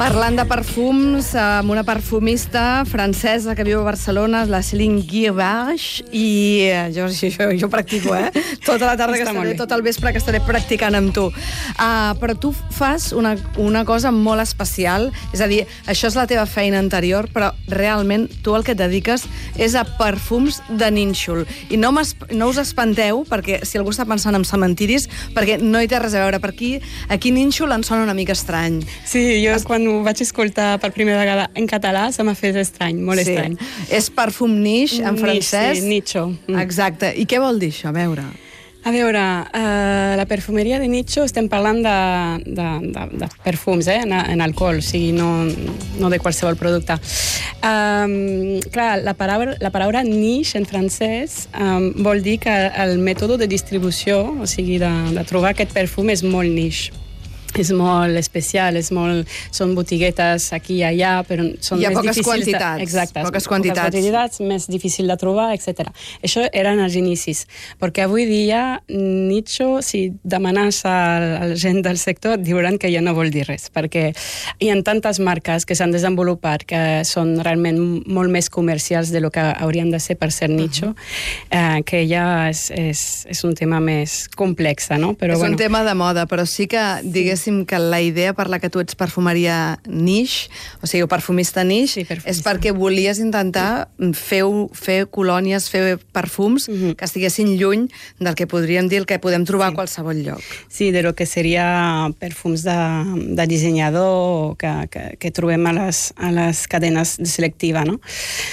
Parlant de perfums, amb una perfumista francesa que viu a Barcelona, la Céline Guirbach, i jo practico, tota la tarda que estaré, tot el vespre que estaré practicant amb tu. Però tu fas una cosa molt especial, és a dir, això és la teva feina anterior, però realment tu el que et dediques és a perfums de nínxol. I no us espanteu, perquè si algú està pensant en cementiris, perquè no hi té res a veure. Per aquí nínxol em sona una mica estrany. Sí, jo quan ho vaig escoltar per primera vegada en català se m'ha fet estrany, molt estrany. És perfum niche en francès. Sí, nicho. Exacte. I què vol dir això? A veure, la perfumeria de nicho estem parlant de perfums, en alcohol, o sigui, no de qualsevol producte. Clar, la paraula niche en francès vol dir que el mètode de distribució, o sigui, de trobar aquest perfum és molt niche. És molt especial, són botiguetes aquí i allà, però són més difícils... Poques quantitats, més difícil de trobar, etc. Això eren els inicis, perquè avui dia nicho, si demanes a la gent del sector, diran que ja no vol dir res, perquè hi ha tantes marques que s'han desenvolupat que són realment molt més comercials de lo que haurien de ser per ser nicho, que ja és un tema més complex, no? És un tema de moda, però sí que, diguéssim, que la idea per la que tu ets perfumeria niche, o sigui, perfumista niche, és perquè volies intentar fer colònies, fer perfums que estiguessin lluny del que podríem dir el que podem trobar a qualsevol lloc. Sí, de lo que seria perfums de dissenyador que trobem a les cadenes de selectiva, no?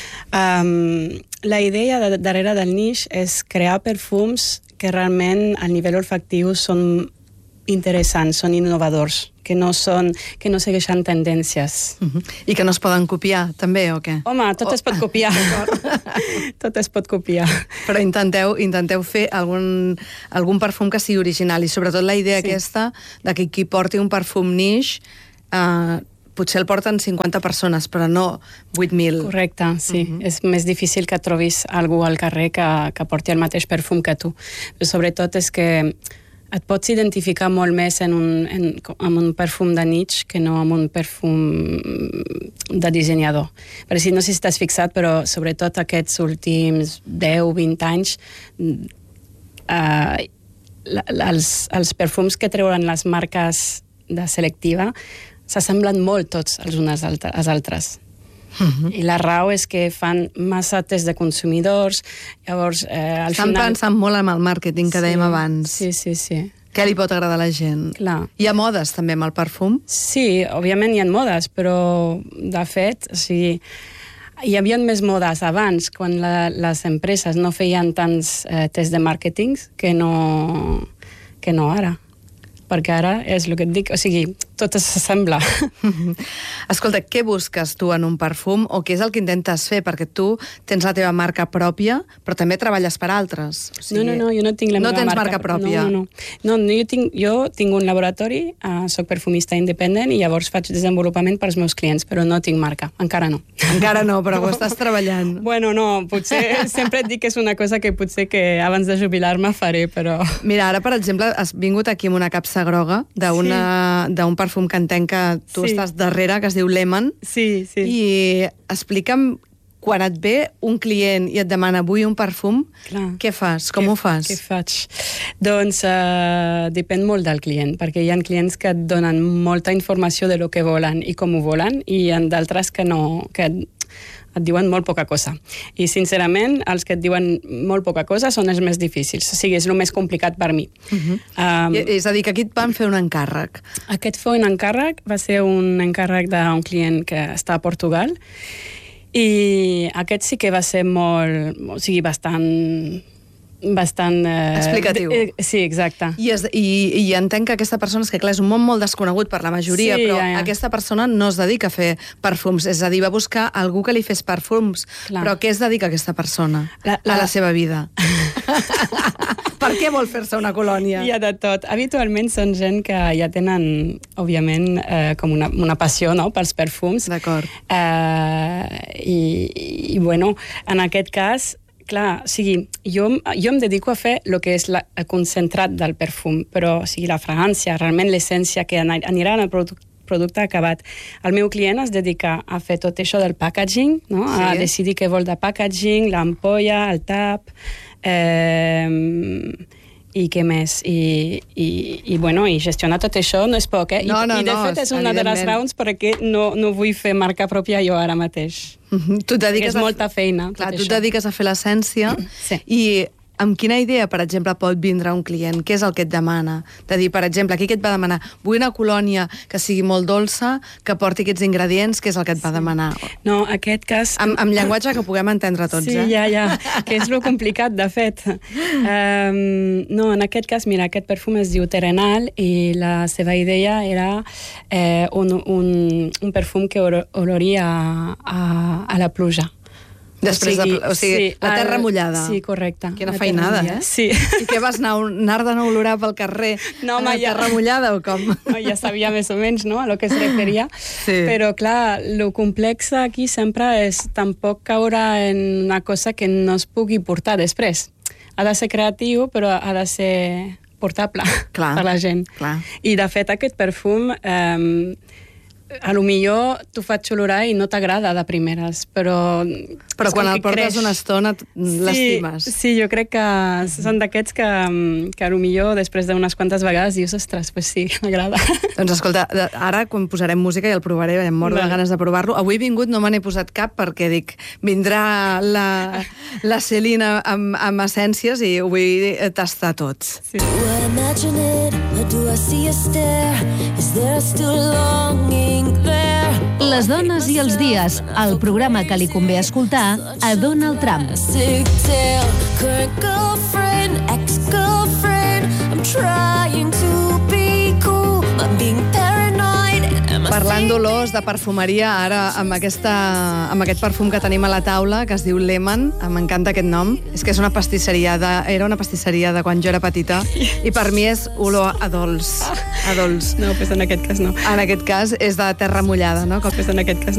La idea darrere del niche és crear perfums que realment a nivell olfactiu són interessants, són innovadors, que no segueixen tendències. I que no es poden copiar, també, o què? Home, tot es pot copiar. Tot es pot copiar. Però intenteu fer algun perfum que sigui original, i sobretot la idea aquesta de que qui porti un perfum niche potser el porten 50 persones, però no 8.000. Correcte, sí. És més difícil que trobis algú al carrer que porti el mateix perfum que tu. Però sobretot és que et pots identificar molt més amb un perfum de niche que no amb un perfum de dissenyador. Perquè si no sé si t'has fixat, però sobretot aquests últims 10-20 anys els perfums que treuen les marques de selectiva s'assemblen molt tots els uns als altres. I la raó és que fan massa test de consumidors, llavors al final... Estan pensant molt en el màrqueting que dèiem abans. Sí. Què li pot agradar a la gent? Clar. Hi ha modes també amb el perfum? Sí, òbviament hi ha modes, però de fet, o sigui, hi havia més modes abans, quan les empreses no feien tants tests de màrqueting que no ara. Perquè ara és el que et dic, o sigui, tot s'assembla. Escolta, què busques tu en un perfum o què és el que intentes fer? Perquè tu tens la teva marca pròpia, però també treballes per altres. O sigui, no, jo no tinc la meva marca. No tens marca pròpia? No, jo tinc un laboratori, soc perfumista independent i llavors faig desenvolupament pels meus clients, però no tinc marca, encara no. Encara no, però ho estàs treballant. Bueno, no, potser sempre et dic que és una cosa que potser que abans de jubilar-me faré, però... Mira, ara, per exemple, has vingut aquí amb una capsa groga d'un perfum que entenc que tu estàs darrere, que es diu Lemon. Sí. I explica'm, quan et ve un client i et demana vull un perfum, què fas? Com ho fas? Què faig? Doncs depèn molt del client, perquè hi ha clients que et donen molta informació de lo que volen i com ho volen, i hi ha d'altres que no, que et diuen molt poca cosa. I, sincerament, els que et diuen molt poca cosa són els més difícils. O sigui, és el més complicat per mi. És a dir, que aquí et van fer un encàrrec. Aquest fou un encàrrec, va ser un encàrrec d'un client que està a Portugal, i aquest sí que va ser molt... O sigui, bastant explicatiu. Sí, exacte. I entenc que aquesta persona, és que clar, és un món molt desconegut per la majoria, però aquesta persona no es dedica a fer perfums, és a dir, va buscar algú que li fes perfums. Però què es dedica aquesta persona a la seva vida? Per què vol fer-se una colònia? Hi ha de tot. Habitualment són gent que ja tenen, òbviament, com una passió, no?, pels perfums. D'acord. I bueno, en aquest cas, clar, o sigui, jo em dedico a fer el que és el concentrat del perfum, però o sigui, la fragància, realment l'essència que anirà en el producte acabat. El meu client es dedica a fer tot això del packaging, no? A decidir què vol de packaging, l'ampolla, el tap, i què més? I gestionar tot això no és poc, I de fet és una de les raons perquè no vull fer marca pròpia jo ara mateix. Tu et dediques és molta feina. Clar, tu et dediques a fer l'essència i amb quina idea, per exemple, pot vindre un client? Què és el que et demana? De dir, per exemple, aquí què et va demanar? Vull una colònia que sigui molt dolça, que porti aquests ingredients, què és el que et va demanar? No, aquest cas... Amb llenguatge que puguem entendre tots, Sí, ja, que és lo complicat, de fet. No, en aquest cas, mira, aquest perfum es diu Terrenal i la seva idea era un perfum que oloria a la pluja. Després o sigui, la terra mullada. Sí, correcte. Quina feinada, Sí. I què vas anar de no olorar pel carrer a la terra mullada o com? No, ja sabia més o menys, no?, a lo que es referia. Sí. Però, clar, lo complex aquí sempre és tampoc caure en una cosa que no es pugui portar després. Ha de ser creatiu, però ha de ser portable per la gent. Clar. I, de fet, aquest perfum... a lo millor t'ho faig olorar i no t'agrada de primeres, però quan el portes una estona l'estimes. Sí, jo crec que són d'aquests que a lo millor després d'unes quantes vegades dius, ostres, pues sí, m'agrada. Doncs escolta, ara quan posarem música ja el provaré, em moro de ganes de provar-lo. Avui he vingut, no me n'he posat cap perquè dic, vindrà la Celina amb essències i ho vull tastar tot. Sí. Les dones i els dies, el programa que li convé escoltar a Donald Trump. Parlant d'olors, de perfumeria, ara amb aquest perfum que tenim a la taula, que es diu Lemon, m'encanta aquest nom, és que és una pastisseria, era una pastisseria de quan jo era petita, i per mi és olor a dolç. No, pues en aquest cas no. En aquest cas és de terra mullada, no? Pues en aquest cas